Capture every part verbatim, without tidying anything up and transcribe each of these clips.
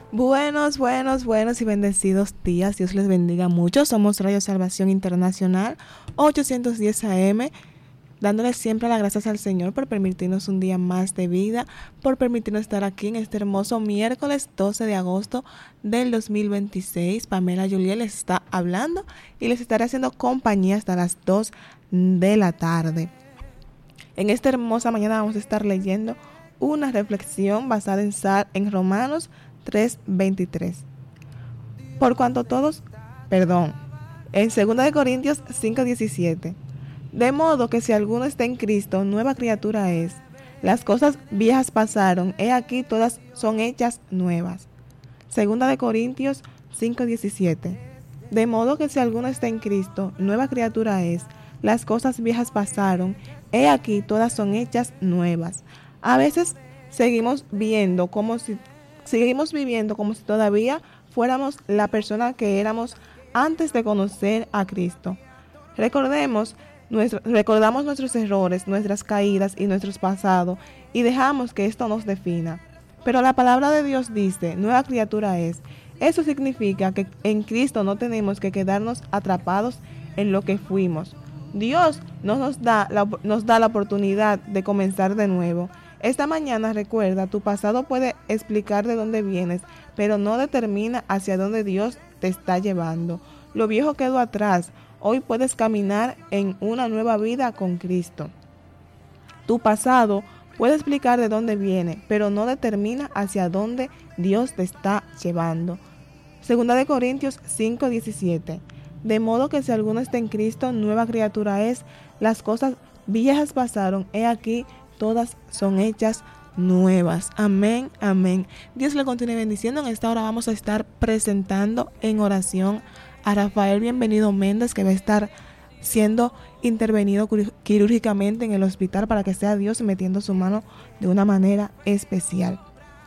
Buenos, buenos, buenos y bendecidos días. Dios les bendiga mucho. Somos Radio Salvación Internacional ochocientos diez A M, dándoles siempre las gracias al Señor por permitirnos un día más de vida, por permitirnos estar aquí en este hermoso miércoles doce de agosto del dos mil veintiséis. Pamela Juliet les está hablando y les estaré haciendo compañía hasta las dos de la tarde. En esta hermosa mañana vamos a estar leyendo una reflexión basada en, en Romanos tres veintitrés. Por cuanto todos, perdón, en segunda de Corintios cinco diecisiete. De modo que si alguno está en Cristo, nueva criatura es. Las cosas viejas pasaron, he aquí todas son hechas nuevas. Segunda de Corintios cinco diecisiete. De modo que si alguno está en Cristo, nueva criatura es. Las cosas viejas pasaron, he aquí todas son hechas nuevas. A veces seguimos viendo como si seguimos viviendo como si todavía fuéramos la persona que éramos antes de conocer a Cristo. Recordemos, nuestro, recordamos nuestros errores, nuestras caídas y nuestros pasados y dejamos que esto nos defina. Pero la palabra de Dios dice, nueva criatura es. Eso significa que en Cristo no tenemos que quedarnos atrapados en lo que fuimos. Dios no nos da la, nos da la oportunidad de comenzar de nuevo. Esta mañana recuerda, tu pasado puede explicar de dónde vienes, pero no determina hacia dónde Dios te está llevando. Lo viejo quedó atrás. Hoy puedes caminar en una nueva vida con Cristo. Tu pasado puede explicar de dónde viene, pero no determina hacia dónde Dios te está llevando. Segunda de Corintios cinco diecisiete. De modo que si alguno está en Cristo, nueva criatura es. Las cosas viejas pasaron, he aquí todas son hechas nuevas. Amén, amén. Dios le continúe bendiciendo. En esta hora vamos a estar presentando en oración a Rafael Bienvenido Méndez, que va a estar siendo intervenido quirúrgicamente en el hospital para que sea Dios metiendo su mano de una manera especial.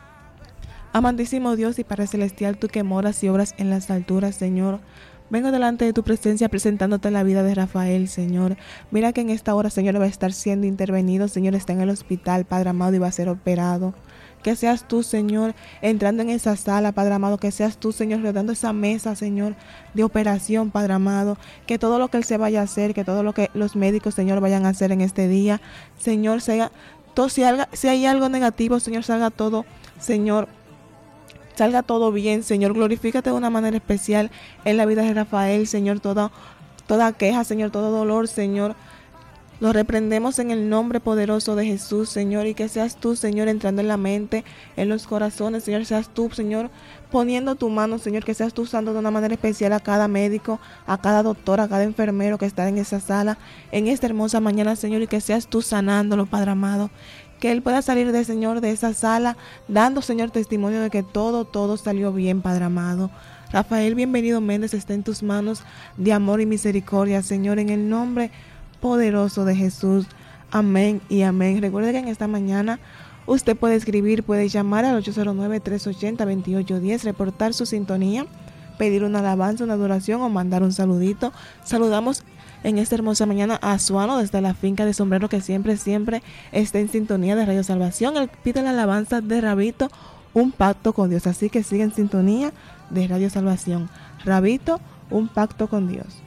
Amantísimo Dios y Padre Celestial, tú que moras y obras en las alturas, Señor, vengo delante de tu presencia presentándote la vida de Rafael, Señor. Mira que en esta hora, Señor, va a estar siendo intervenido. Señor, está en el hospital, Padre amado, y va a ser operado. Que seas tú, Señor, entrando en esa sala, Padre amado. Que seas tú, Señor, rodando esa mesa, Señor, de operación, Padre amado. Que todo lo que Él se vaya a hacer, que todo lo que los médicos, Señor, vayan a hacer en este día, Señor, sea, todo, si, haga, si hay algo negativo, Señor, salga todo, Señor, salga todo bien, Señor. Glorifícate de una manera especial en la vida de Rafael, Señor. Toda, toda queja, Señor, todo dolor, Señor, lo reprendemos en el nombre poderoso de Jesús, Señor. Y que seas tú, Señor, entrando en la mente, en los corazones, Señor. Seas tú, Señor, poniendo tu mano, Señor. Que seas tú usando de una manera especial a cada médico, a cada doctor, a cada enfermero que está en esa sala en esta hermosa mañana, Señor. Y que seas tú sanándolo, Padre amado. Que Él pueda salir de, Señor, de esa sala, dando, Señor, testimonio de que todo, todo salió bien, Padre amado. Rafael Bienvenido Méndez está en tus manos de amor y misericordia, Señor, en el nombre poderoso de Jesús. Amén y amén. Recuerde que en esta mañana usted puede escribir, puede llamar al ocho cero nueve, tres ochenta, veintiocho diez, reportar su sintonía, pedir una alabanza, una adoración o mandar un saludito. Saludamos en esta hermosa mañana a Suano desde la finca de Sombrero, que siempre, siempre está en sintonía de Radio Salvación. Él pide la alabanza de Rabito, un pacto con Dios. Así que sigue en sintonía de Radio Salvación. Rabito, un pacto con Dios.